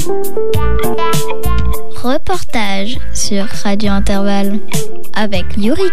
Reportage sur Radio Intervalle avec Yuri.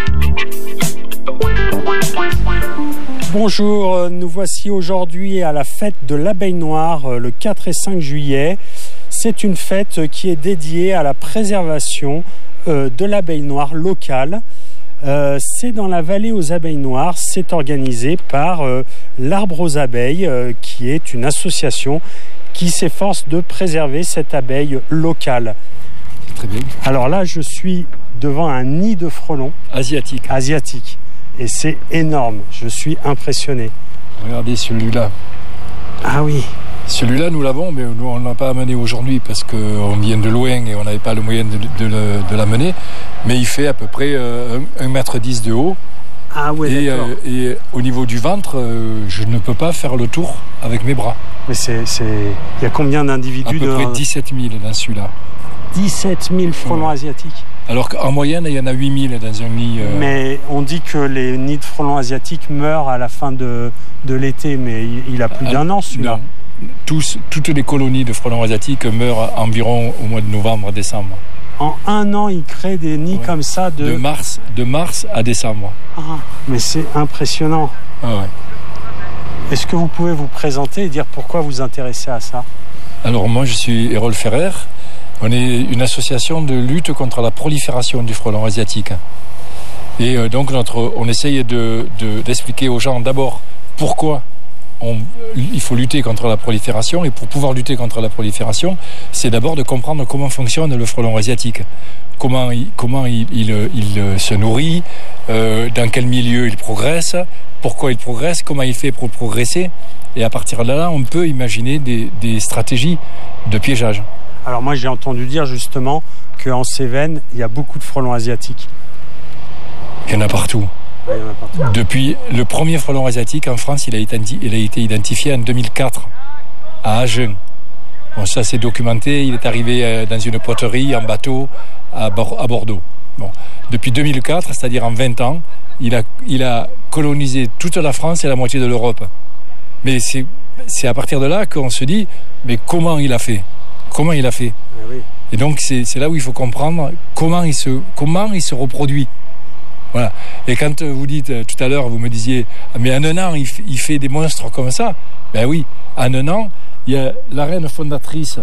Bonjour, nous voici aujourd'hui à la fête de l'abeille noire le 4 et 5 juillet. C'est une fête qui est dédiée à la préservation de l'abeille noire locale. C'est dans la vallée aux abeilles noires, c'est organisé par l'Arbre aux abeilles qui est une association qui s'efforce de préserver cette abeille locale. Très bien. Alors là, je suis devant un nid de frelons Asiatique. Et c'est énorme, je suis impressionné. Regardez celui-là. Ah oui. Celui-là, nous l'avons, mais nous, on ne l'a pas amené aujourd'hui parce qu'on vient de loin et on n'avait pas le moyen de l'amener. Mais il fait à peu près 1,10 m de haut. Ah ouais, d'accord. Et au niveau du ventre, je ne peux pas faire le tour avec mes bras. Mais il y a combien d'individus? À peu près 17 000 dans celui-là. 17 000 frelons asiatiques. Alors qu'en moyenne, il y en a 8 000 dans un nid. Mais on dit que les nids de frelons asiatiques meurent à la fin de l'été, mais il a plus d'un an celui-là. Non. Toutes les colonies de frelons asiatiques meurent environ au mois de novembre-décembre. En un an, ils créent des nids comme ça de mars à décembre. Ah, mais c'est impressionnant. Ah ouais. Est-ce que vous pouvez vous présenter et dire pourquoi vous vous intéressez à ça? Alors moi, je suis Hérol Ferrer. On est une association de lutte contre la prolifération du frelon asiatique. Et donc on essaye d'expliquer aux gens d'abord pourquoi il faut lutter contre la prolifération. Et pour pouvoir lutter contre la prolifération, c'est d'abord de comprendre comment fonctionne le frelon asiatique. Comment il se nourrit, dans quel milieu il progresse, pourquoi il progresse, comment il fait pour progresser. Et à partir de là, on peut imaginer des stratégies de piégeage. Alors moi, j'ai entendu dire justement qu'en Cévennes, il y a beaucoup de frelons asiatiques. Il y en a partout. Oui, il y en a partout. Depuis le premier frelon asiatique en France, il a été identifié en 2004 à Agen. Bon, ça c'est documenté. Il est arrivé dans une poterie en bateau à Bordeaux. Bon. Depuis 2004, c'est-à-dire en 20 ans, il a colonisé toute la France et la moitié de l'Europe. Mais c'est à partir de là qu'on se dit, mais comment il a fait? Comment il a fait? Oui. Et donc c'est là où il faut comprendre comment il se reproduit. Voilà. Et quand vous dites tout à l'heure, vous me disiez, mais en un an il fait des monstres comme ça. Ben oui, en un an, il y a la reine fondatrice